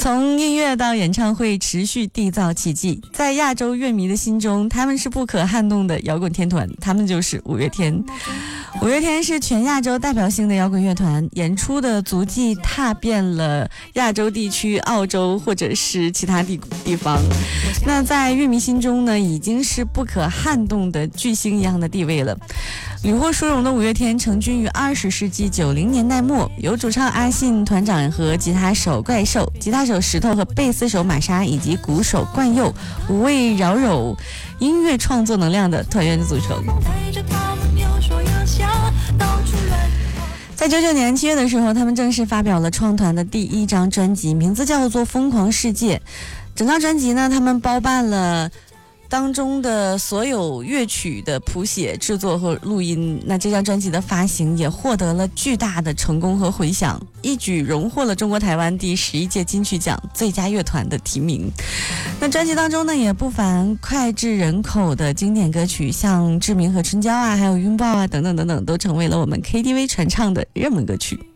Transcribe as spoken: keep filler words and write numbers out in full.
从音乐到演唱会，持续缔造奇迹。在亚洲乐迷的心中，他们是不可撼动的摇滚天团，他们就是五月天。五月天是全亚洲代表性的摇滚乐团，演出的足迹踏遍了亚洲地区、澳洲或者是其他地地方。那在乐迷心中呢，已经是不可撼动的巨星一样的地位了。屡获殊荣的五月天成军于二十世纪九零年代末，由主唱阿信、团长和吉他手怪兽、吉他手石头和贝斯手玛莎以及鼓手冠佑五位饶有音乐创作能量的团员组成。在九九年七月的时候，他们正式发表了创团的第一张专辑，名字叫做《疯狂世界》。整张专辑呢，他们包办了当中的所有乐曲的谱写、制作和录音。那这张专辑的发行也获得了巨大的成功和回响，一举荣获了中国台湾第十一届金曲奖最佳乐团的提名。那专辑当中呢，也不乏脍炙人口的经典歌曲，像《志明和春娇》啊，还有《拥抱》啊，等等等等，都成为了我们 K T V 传唱的热门歌曲。